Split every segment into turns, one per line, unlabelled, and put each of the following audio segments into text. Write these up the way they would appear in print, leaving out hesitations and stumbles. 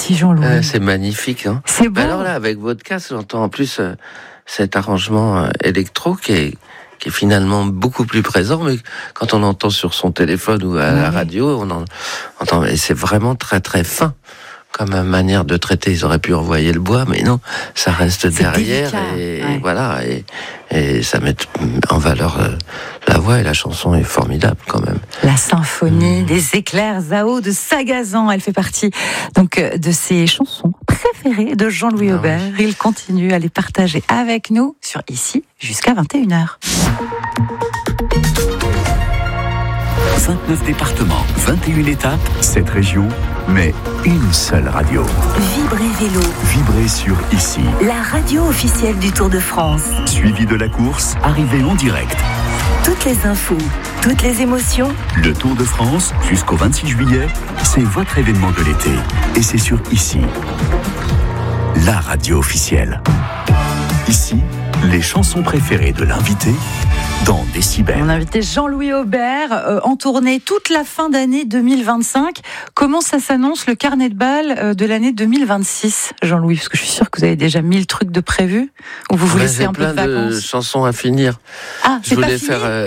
Merci Jean-Louis.
C'est magnifique. Hein.
C'est beau.
Alors là, avec votre casque, j'entends en plus cet arrangement électro qui est finalement beaucoup plus présent, mais quand on entend sur son téléphone ou à la radio, on entend, et c'est vraiment très très fin. Comme manière de traiter, ils auraient pu envoyer le bois, mais non, ça reste derrière,
délicat,
et voilà, et ça met en valeur la voix, et la chanson est formidable quand même.
La symphonie des éclairs Zao de Sagazan, elle fait partie donc de ses chansons préférées de Jean-Louis Aubert. Oui. Il continue à les partager avec nous sur Ici jusqu'à 21h.
29 départements, 21 étapes, 7 régions, mais une seule radio.
Vibrez Vélo.
Vibrez sur Ici.
La radio officielle du Tour de France.
Suivi de la course, arrivée en direct.
Toutes les infos, toutes les émotions.
Le Tour de France, jusqu'au 26 juillet, c'est votre événement de l'été. Et c'est sur Ici. La radio officielle. Ici, les chansons préférées de l'invité dans Décibel.
Mon invité Jean-Louis Aubert, en tournée toute la fin d'année 2025. Comment ça s'annonce le carnet de balles de l'année 2026, Jean-Louis? Parce que je suis sûr que vous avez déjà 1000 trucs de prévus, ou vous laissez un peu de vacances.
J'ai plein de chansons à finir.
Ah, c'est pas fini.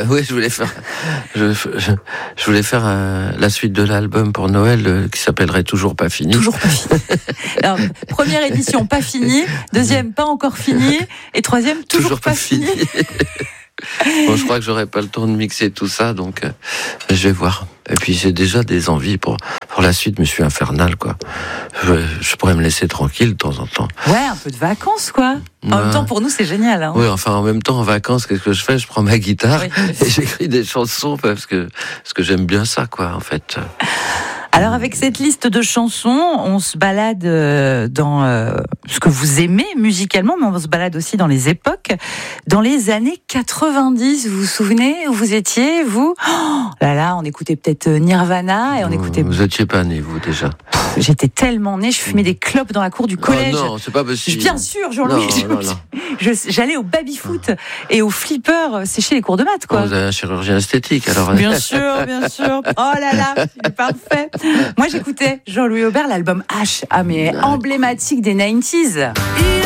Je voulais faire la suite de l'album pour Noël qui s'appellerait Toujours pas fini.
Toujours pas fini. Alors, première édition, pas fini. Deuxième, pas encore fini. Et troisième, toujours pas fini.
Bon, je crois que j'aurai pas le temps de mixer tout ça, donc je vais voir. Et puis j'ai déjà des envies pour la suite, mais je suis infernal, quoi. Je pourrais me laisser tranquille de temps en temps.
Ouais, un peu de vacances, quoi. En même temps, pour nous, c'est génial. Hein.
Oui, enfin, en même temps, en vacances, qu'est-ce que je fais? Je prends ma guitare et j'écris des chansons parce que j'aime bien ça, quoi, en fait.
Alors avec cette liste de chansons, on se balade dans ce que vous aimez musicalement, mais on se balade aussi dans les époques. Dans les années 90, vous vous souvenez où vous étiez, vous? Oh là là, on écoutait peut-être Nirvana et on écoutait...
Vous étiez pas né, vous, déjà?
J'étais tellement née, je fumais des clopes dans la cour du collège.
Oh non, c'est pas possible.
Bien sûr, Jean-Louis.
Non.
J'allais au baby-foot et au flipper sécher les cours de maths, quoi.
Oh, vous avez un chirurgien esthétique, alors.
Bien sûr. Oh là là, il est parfait. Moi, j'écoutais Jean-Louis Aubert, l'album H. Ah, mais emblématique des 90s.